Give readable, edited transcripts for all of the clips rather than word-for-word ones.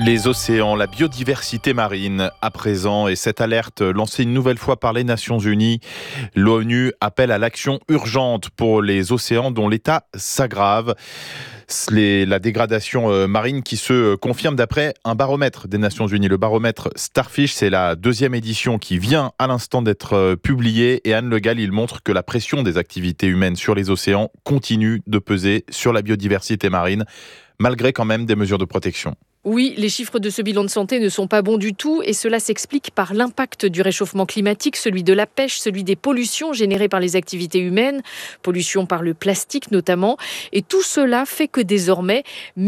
Les océans, la biodiversité marine à présent et cette alerte lancée une nouvelle fois par les Nations Unies. L'ONU appelle à l'action urgente pour les océans dont l'état s'aggrave. La dégradation marine qui se confirme d'après un baromètre des Nations Unies. Le baromètre Starfish, c'est la deuxième édition qui vient à l'instant d'être publiée. Et Anne Le Gall, il montre que la pression des activités humaines sur les océans continue de peser sur la biodiversité marine, malgré quand même des mesures de protection. Oui, les chiffres de ce bilan de santé ne sont pas bons du tout et cela s'explique par l'impact du réchauffement climatique, celui de la pêche, celui des pollutions générées par les activités humaines, pollution par le plastique notamment. Et tout cela fait que désormais,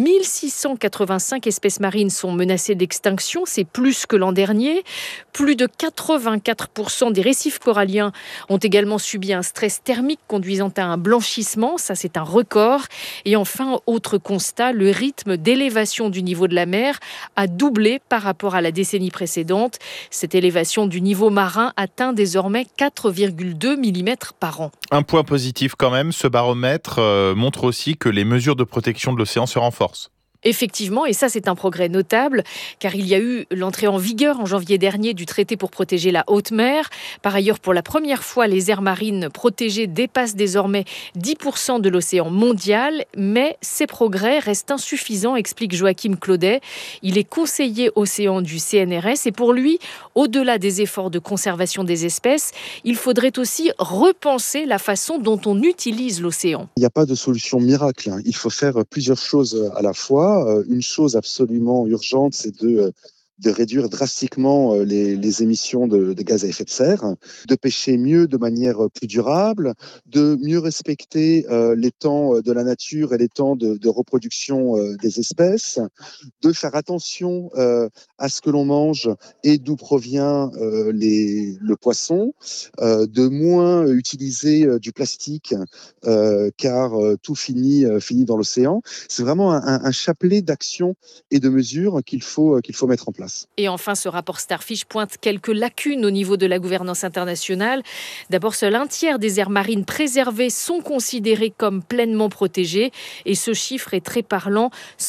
1685 espèces marines sont menacées d'extinction, c'est plus que l'an dernier. Plus de 84% des récifs coralliens ont également subi un stress thermique conduisant à un blanchissement, ça c'est un record. Et enfin, autre constat, le rythme d'élévation du niveau de la mer a doublé par rapport à la décennie précédente. Cette élévation du niveau marin atteint désormais 4,2 mm par an. Un point positif quand même, ce baromètre montre aussi que les mesures de protection de l'océan se renforcent. Effectivement, et ça c'est un progrès notable, car il y a eu l'entrée en vigueur en janvier dernier du traité pour protéger la haute mer. Par ailleurs, pour la première fois, les aires marines protégées dépassent désormais 10% de l'océan mondial, mais ces progrès restent insuffisants, explique Joachim Claudet. Il est conseiller océan du CNRS et pour lui, au-delà des efforts de conservation des espèces, il faudrait aussi repenser la façon dont on utilise l'océan. Il n'y a pas de solution miracle, il faut faire plusieurs choses à la fois. Une chose absolument urgente, c'est de réduire drastiquement les émissions de gaz à effet de serre, de pêcher mieux de manière plus durable, de mieux respecter les temps de la nature et les temps de reproduction des espèces, de faire attention à ce que l'on mange et d'où provient le poisson, de moins utiliser du plastique car tout finit dans l'océan. C'est vraiment un chapelet d'actions et de mesures qu'il faut mettre en place. Et enfin, ce rapport Starfish pointe quelques lacunes au niveau de la gouvernance internationale. D'abord, seul un tiers des aires marines préservées sont considérées comme pleinement protégées. Et ce chiffre est très parlant.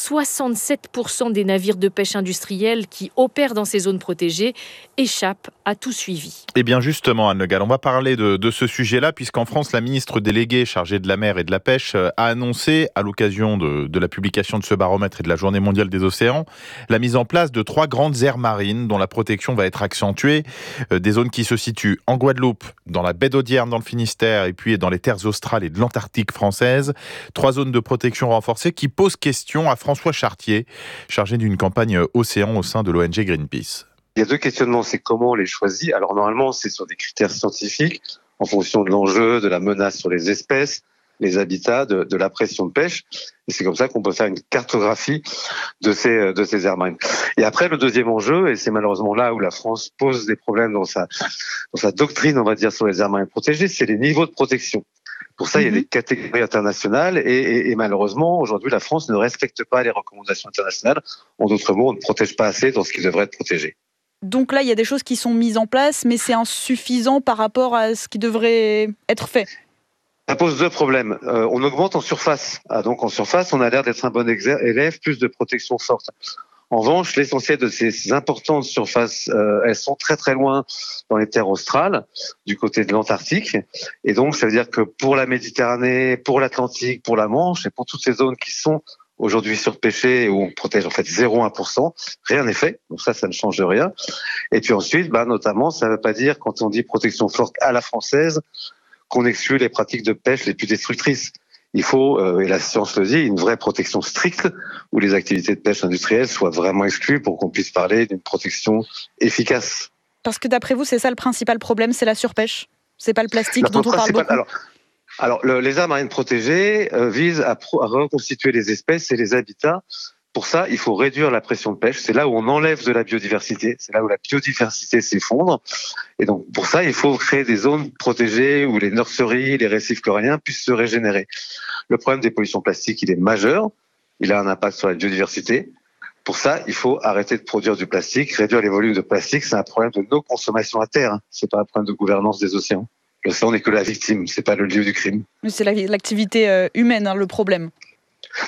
67% des navires de pêche industrielle qui opèrent dans ces zones protégées échappent à tout suivi. Eh bien justement, Anne Le Gall, on va parler de ce sujet-là, puisqu'en France, la ministre déléguée chargée de la mer et de la pêche a annoncé, à l'occasion de la publication de ce baromètre et de la Journée mondiale des océans, la mise en place de 3 grandes aires marines dont la protection va être accentuée. Des zones qui se situent en Guadeloupe, dans la baie d'Audierne dans le Finistère et puis dans les terres australes et de l'Antarctique française. 3 zones de protection renforcées qui posent question à François Chartier, chargé d'une campagne océan au sein de l'ONG Greenpeace. Il y a 2 questionnements, c'est comment on les choisit. Alors normalement, c'est sur des critères scientifiques, en fonction de l'enjeu, de la menace sur les espèces, les habitats, de la pression de pêche. Et c'est comme ça qu'on peut faire une cartographie de ces aires marines. Et après, le deuxième enjeu, et c'est malheureusement là où la France pose des problèmes dans sa doctrine, on va dire, sur les aires marines protégées, c'est les niveaux de protection. Pour ça, il y a des catégories internationales et malheureusement, aujourd'hui, la France ne respecte pas les recommandations internationales. En d'autres mots, on ne protège pas assez dans ce qui devrait être protégé. Donc là, il y a des choses qui sont mises en place, mais c'est insuffisant par rapport à ce qui devrait être fait. Ça pose 2 problèmes. On augmente en surface. Donc en surface, on a l'air d'être un bon élève, plus de protection forte. En revanche, l'essentiel de ces importantes surfaces, elles sont très très loin dans les terres australes, du côté de l'Antarctique. Et donc, ça veut dire que pour la Méditerranée, pour l'Atlantique, pour la Manche et pour toutes ces zones qui sont aujourd'hui surpêchées où on protège en fait 0,1%, rien n'est fait. Donc ça ne change rien. Et puis ensuite, notamment, ça ne veut pas dire, quand on dit protection forte à la française, qu'on exclut les pratiques de pêche les plus destructrices. Il faut, et la science le dit, une vraie protection stricte où les activités de pêche industrielle soient vraiment exclues pour qu'on puisse parler d'une protection efficace. Parce que d'après vous, c'est ça le principal problème, c'est la surpêche. C'est pas le plastique dont on parle beaucoup. Alors les aires marines protégées visent à reconstituer les espèces et les habitats. Pour ça, il faut réduire la pression de pêche. C'est là où on enlève de la biodiversité. C'est là où la biodiversité s'effondre. Et donc, pour ça, il faut créer des zones protégées où les nurseries, les récifs coralliens puissent se régénérer. Le problème des pollutions plastiques, il est majeur. Il a un impact sur la biodiversité. Pour ça, il faut arrêter de produire du plastique, réduire les volumes de plastique. C'est un problème de nos consommations à terre. C'est pas un problème de gouvernance des océans. L'océan n'est que la victime, c'est pas le lieu du crime. C'est l'activité humaine, le problème.